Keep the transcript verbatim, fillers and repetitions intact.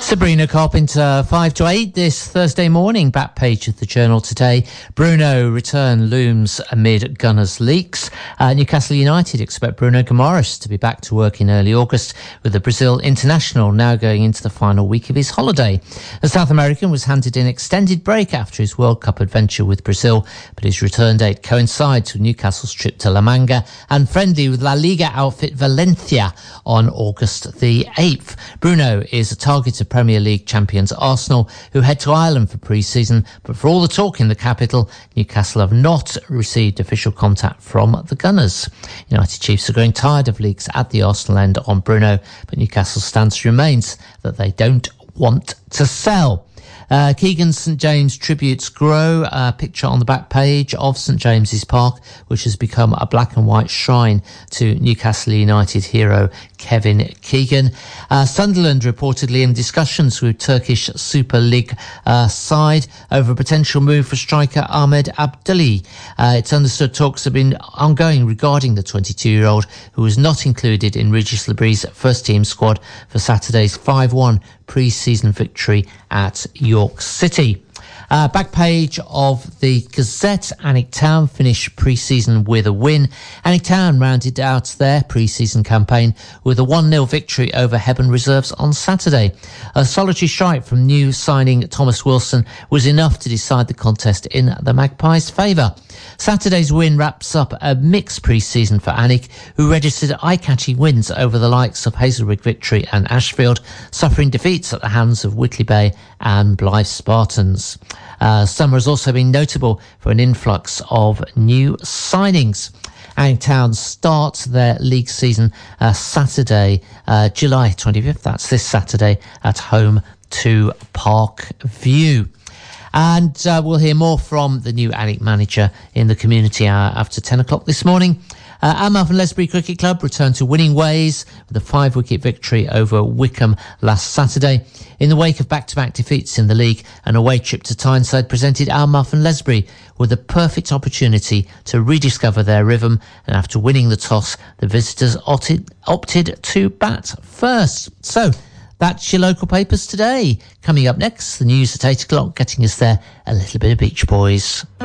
Sabrina Carpenter, five to eight this Thursday morning. Back page of the Journal today. Bruno return looms amid Gunners leaks. Uh, Newcastle United expect Bruno Guimaraes to be back to work in early August, with the Brazil international now going into the final week of his holiday. The South American was handed an extended break after his World Cup adventure with Brazil, but his return date coincides with Newcastle's trip to La Manga and friendly with La Liga outfit Valencia on August the eighth. Bruno is a target of Premier League champions Arsenal, who head to Ireland for pre-season, but for all the talk in the capital, Newcastle have not received official contact from the Gunners. United Chiefs are growing tired of leaks at the Arsenal end on Bruno, but Newcastle's stance remains that they don't want to sell. Uh, Keegan St James tributes grow. A picture on the back page of St James's Park, which has become a black and white shrine to Newcastle United hero Kevin Keegan. Uh, Sunderland reportedly in discussions with Turkish Super League uh, side over a potential move for striker Ahmed Abdulli. Uh, it's understood talks have been ongoing regarding the twenty-two-year-old, who was not included in Regis Lebrie's first team squad for Saturday's five one pre-season victory at York City. Uh, back page of the Gazette. Alnwick Town finished pre-season with a win. Alnwick Town rounded out their pre-season campaign with a one nil victory over Hebburn Reserves on Saturday. A solitary strike from new signing Thomas Wilson was enough to decide the contest in the Magpies' favour. Saturday's win wraps up a mixed pre-season for Alnwick, who registered eye-catching wins over the likes of Hazelrig Victory and Ashfield, suffering defeats at the hands of Whitley Bay and Blythe Spartans. Uh, summer has also been notable for an influx of new signings. Alnwick Town start their league season uh, Saturday, uh, July twenty-fifth. That's this Saturday at home to Park View. And uh, we'll hear more from the new Alnwick manager in the community hour after ten o'clock this morning. Uh, Almouth and Lesbury Cricket Club returned to winning ways with a five-wicket victory over Wickham last Saturday. In the wake of back-to-back defeats in the league, an away trip to Tyneside presented Almouth and Lesbury with a perfect opportunity to rediscover their rhythm, and after winning the toss, the visitors opted, opted to bat first. So, that's your local papers today. Coming up next, the news at eight o'clock, getting us there, a little bit of Beach Boys.